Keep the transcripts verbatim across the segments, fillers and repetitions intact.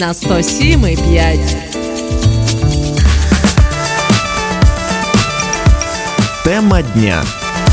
На сто сім і п'ять. Тема дня.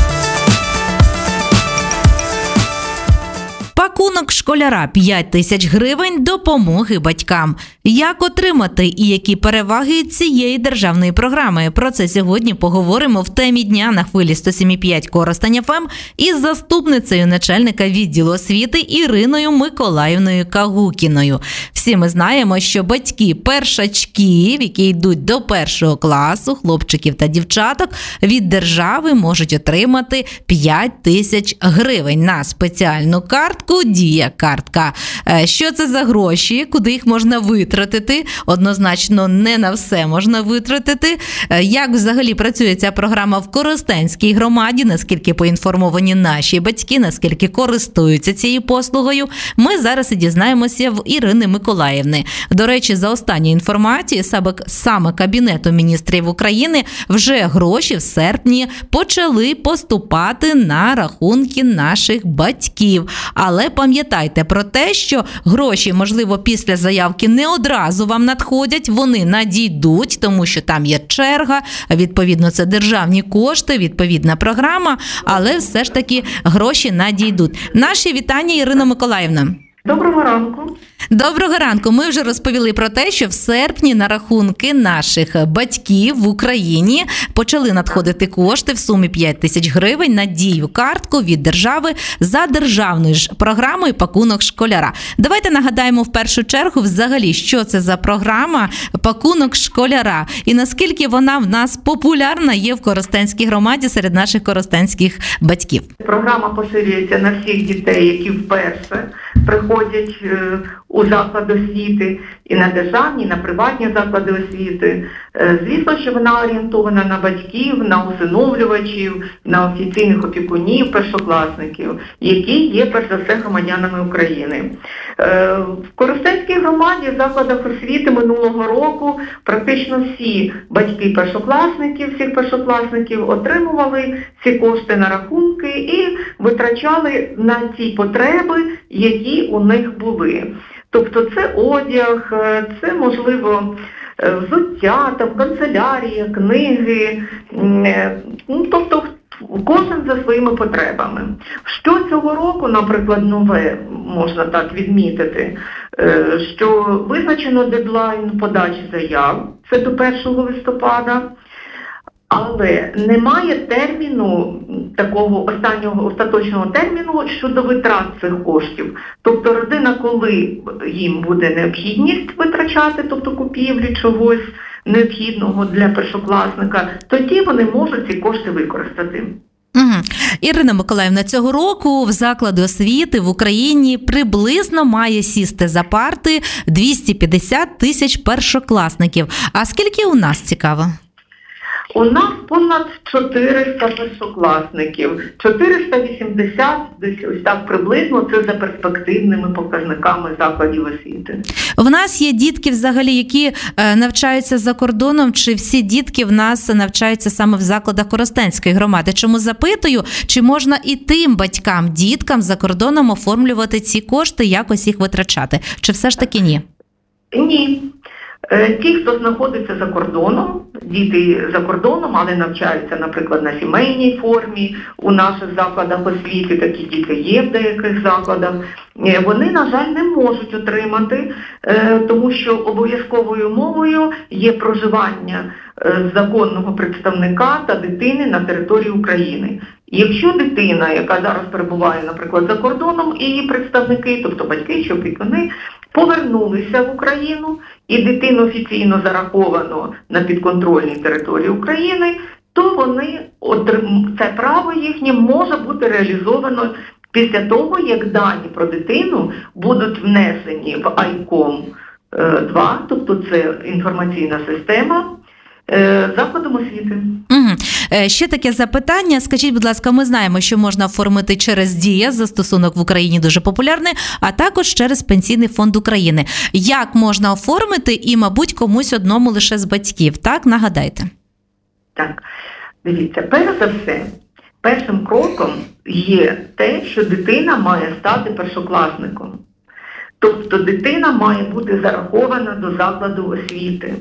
Пакунок школяра – п'ять тисяч гривень допомоги батькам. Як отримати і які переваги цієї державної програми? Про це сьогодні поговоримо в темі дня на хвилі сто сім і п'ять Коростень еф ем із заступницею начальника відділу освіти Іриною Миколаївною Кагукіною. Всі ми знаємо, що батьки першачків, які йдуть до першого класу, хлопчиків та дівчаток, від держави можуть отримати п'ять тисяч гривень на спеціальну картку «Дія-картка». Що це за гроші? Куди їх можна витратити? Однозначно, не на все можна витратити. Як взагалі працює ця програма в Коростенській громаді? Наскільки поінформовані наші батьки? Наскільки користуються цією послугою? Ми зараз і дізнаємося в Ірини Миколаївни. До речі, за останньою інформацією, саме Кабінету міністрів України вже гроші в серпні почали поступати на рахунки наших батьків. Але пам'ятайте про те, що гроші, можливо, після заявки не одразу вам надходять, вони надійдуть, тому що там є черга, відповідно, це державні кошти, відповідна програма, але все ж таки гроші надійдуть. Наші вітання, Ірина Миколаївна. Доброго ранку. Доброго ранку. Ми вже розповіли про те, що в серпні на рахунки наших батьків в Україні почали надходити кошти в сумі п'ять тисяч гривень на дію-картку від держави за державною ж програмою «Пакунок школяра». Давайте нагадаємо в першу чергу взагалі, що це за програма «Пакунок школяра» і наскільки вона в нас популярна є в Коростенській громаді серед наших коростенських батьків. Програма поширюється на всіх дітей, які вперше приходять у заклад освіти, і на державні, і на приватні заклади освіти. Звісно, що вона орієнтована на батьків, на усиновлювачів, на офіційних опікунів, першокласників, які є, перш за все, громадянами України. В Коростенській громаді, в закладах освіти минулого року практично всі батьки першокласників, всіх першокласників отримували ці кошти на рахунки і витрачали на ті потреби, які у них були. Тобто це одяг, це, можливо, взуття, там, канцелярія, книги, ну, тобто кожен за своїми потребами. Що цього року, наприклад, нове, можна так відмітити, що визначено дедлайн подачі заяв, це до першого листопада, але немає терміну, такого останнього остаточного терміну щодо витрат цих коштів. Тобто родина, коли їм буде необхідність витрачати, тобто купівлі чогось необхідного для першокласника, тоді вони можуть ці кошти використати. Угу. Ірина Миколаївна, цього року в заклади освіти в Україні приблизно має сісти за парти двісті п'ятдесят тисяч першокласників. А скільки у нас, цікаво? У нас понад чотириста першокласників, чотириста вісімдесят, десь ось так приблизно, це за перспективними показниками закладів освіти. В нас є дітки взагалі, які е, навчаються за кордоном, чи всі дітки в нас навчаються саме в закладах Коростенської громади? Чому запитую, чи можна і тим батькам, діткам за кордоном оформлювати ці кошти, якось їх витрачати? Чи все ж таки ні? Ні. Ті, хто знаходиться за кордоном, діти за кордоном, але навчаються, наприклад, на сімейній формі у наших закладах освіти, такі діти є в деяких закладах, вони, на жаль, не можуть отримати, тому що обов'язковою умовою є проживання законного представника та дитини на території України. Якщо дитина, яка зараз перебуває, наприклад, за кордоном, і її представники, тобто батьки чи опікуни, повернулися в Україну, і дитину офіційно зараховано на підконтрольній території України, то вони отрим... це право їхнє може бути реалізовано після того, як дані про дитину будуть внесені в ай ком два, тобто це інформаційна система закладом освіти. Угу. Ще таке запитання. Скажіть, будь ласка, ми знаємо, що можна оформити через Дія, застосунок в Україні дуже популярний, а також через Пенсійний фонд України. Як можна оформити і, мабуть, комусь одному лише з батьків, так? Нагадайте. Так, дивіться, перш за все, першим кроком є те, що дитина має стати першокласником. Тобто дитина має бути зарахована до закладу освіти.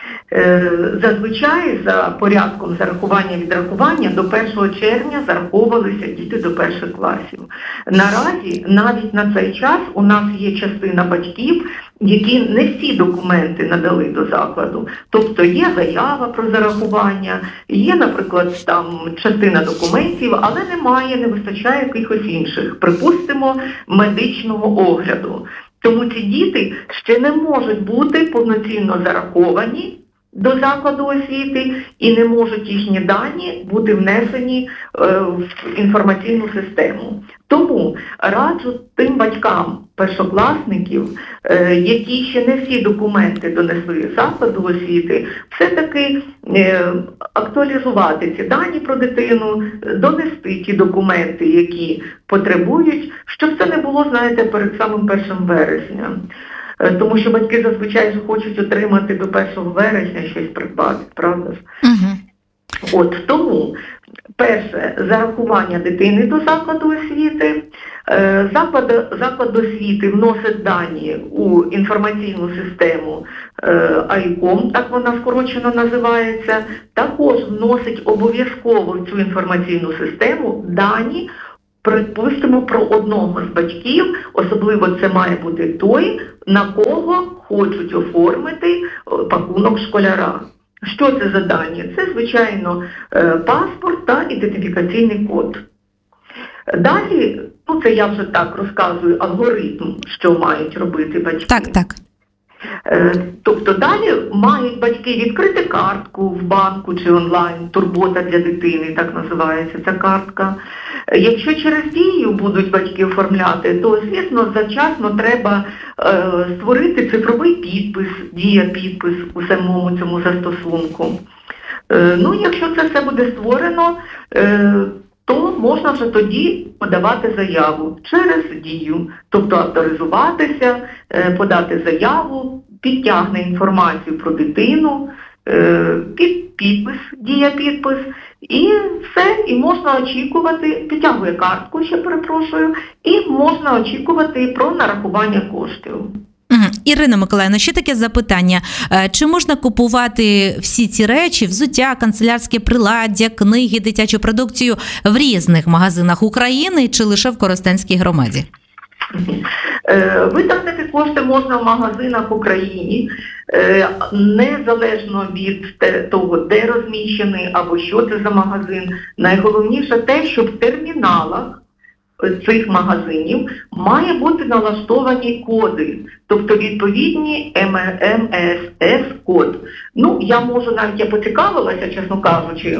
Зазвичай за порядком зарахування відрахування до першого червня зараховувалися діти до перших класів. Наразі навіть на цей час у нас є частина батьків, які не всі документи надали до закладу. Тобто є заява про зарахування, є, наприклад, там частина документів, але немає, не вистачає якихось інших, припустимо, медичного огляду. Тому ці діти ще не можуть бути повноцінно зараховані до закладу освіти і не можуть їхні дані бути внесені е, в інформаційну систему. Тому раджу тим батькам першокласників, е, які ще не всі документи донесли з закладу освіти, все-таки е, актуалізувати ці дані про дитину, донести ті документи, які потребують, щоб це не було, знаєте, перед самим першим вересня. Тому що батьки зазвичай хочуть отримати до першого вересня щось придбати, правда ж? Угу. От тому, перше, зарахування дитини до закладу освіти. Заклад, заклад освіти вносить дані у інформаційну систему АІКОМ, так вона скорочено називається, також вносить обов'язково в цю інформаційну систему дані, припустимо, про одного з батьків, особливо це має бути той, на кого хочуть оформити пакунок школяра. Що це за дані? Це, звичайно, паспорт та ідентифікаційний код. Далі, ну це я вже так розказую, алгоритм, що мають робити батьки. Так, так. Тобто далі мають батьки відкрити картку в банку чи онлайн, турбота для дитини, так називається ця картка. Якщо через Дію будуть батьки оформляти, то, звісно, завчасно треба е, створити цифровий підпис, Дія-підпис у самому цьому застосунку. Е, ну, якщо це все буде створено, е, то можна вже тоді подавати заяву через Дію, тобто авторизуватися, подати заяву, підтягне інформацію про дитину, під підпис, Дія-підпис, і все, і можна очікувати, підтягує картку, ще перепрошую, і можна очікувати про нарахування коштів. Ірина Миколаївна, ще таке запитання. Чи можна купувати всі ці речі, взуття, канцелярське приладдя, книги, дитячу продукцію в різних магазинах України чи лише в Коростенській громаді? Витратити кошти можна в магазинах в Україні, незалежно від того, де розміщений або що це за магазин. Найголовніше те, що в терміналах цих магазинів має бути налаштовані коди, тобто відповідні ем ес ес-код. Ну, я можу навіть, я поцікавилася, чесно кажучи,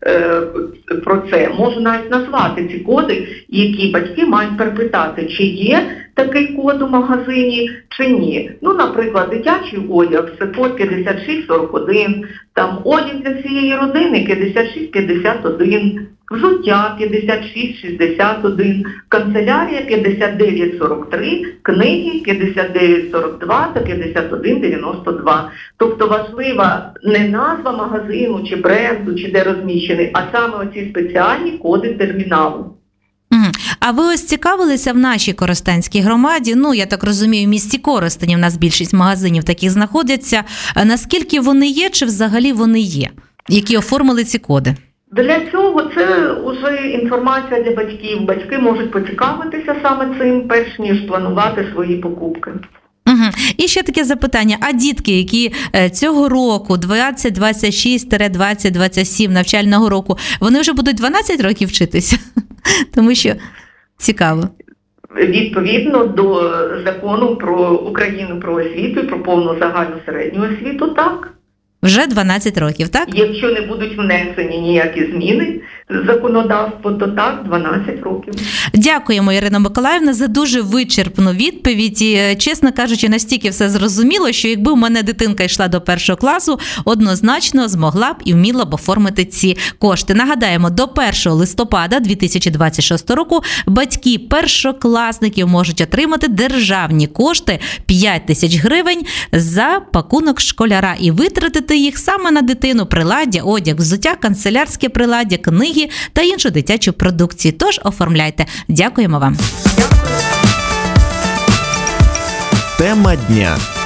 про це, можу навіть назвати ці коди, які батьки мають перепитати, чи є такий код у магазині, чи ні. Ну, наприклад, дитячий одяг – це код п'ятдесят шість сорок один, там одяг для всієї родини – п'ятдесят шість п'ятдесят один, взуття п'ятдесят шість шістдесят один, канцелярія п'ятдесят дев'ять сорок три, книги п'ятдесят дев'ять сорок два та п'ятдесят один дев'яносто два. Тобто важлива не назва магазину чи бренду, чи де розміщений, а саме оці спеціальні коди терміналу. А ви ось цікавилися в нашій Коростенській громаді, ну, я так розумію, в місті Коростені в нас більшість магазинів таких знаходяться, наскільки вони є, чи взагалі вони є, які оформили ці коди? Для цього це вже інформація для батьків. Батьки можуть поцікавитися саме цим, перш ніж планувати свої покупки. Угу. І ще таке запитання. А дітки, які цього року, двадцять двадцять шість двадцять двадцять сім навчального року, вони вже будуть дванадцять років вчитися? Тому що цікаво. Відповідно до закону про Україну про освіту і про повну загальну середню освіту, так. Вже дванадцять років, так? Якщо не будуть внесені ніякі зміни в законодавство, то так, дванадцять років. Дякуємо, Ірина Миколаївна, за дуже вичерпну відповідь. І, чесно кажучи, настільки все зрозуміло, що якби у мене дитинка йшла до першого класу, однозначно змогла б і вміла б оформити ці кошти. Нагадаємо, до першого листопада дві тисячі двадцять шостого року батьки першокласників можуть отримати державні кошти п'ять тисяч гривень за пакунок школяра і витратити їх саме на дитину, приладдя, одяг, взуття, канцелярське приладдя, книги та іншу дитячу продукцію. Тож оформляйте. Дякуємо вам. Дякую. Тема дня.